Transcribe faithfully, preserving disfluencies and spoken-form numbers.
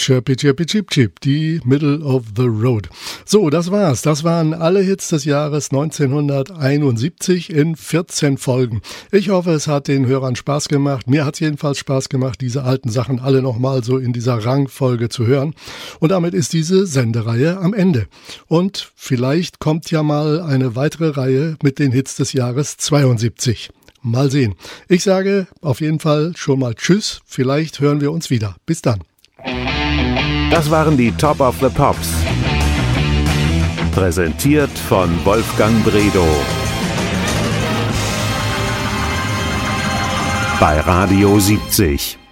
Chirpy Chirpy Chip Chip, die Middle of the Road. So, das war's. Das waren alle Hits des Jahres neunzehnhunderteinundsiebzig in vierzehn Folgen. Ich hoffe, es hat den Hörern Spaß gemacht. Mir hat's jedenfalls Spaß gemacht, diese alten Sachen alle nochmal so in dieser Rangfolge zu hören. Und damit ist diese Sendereihe am Ende. Und vielleicht kommt ja mal eine weitere Reihe mit den Hits des Jahres zweiundsiebzig. Mal sehen. Ich sage auf jeden Fall schon mal Tschüss. Vielleicht hören wir uns wieder. Bis dann. Das waren die Top of the Pops. Präsentiert von Wolfgang Bredow. Bei Radio siebzig.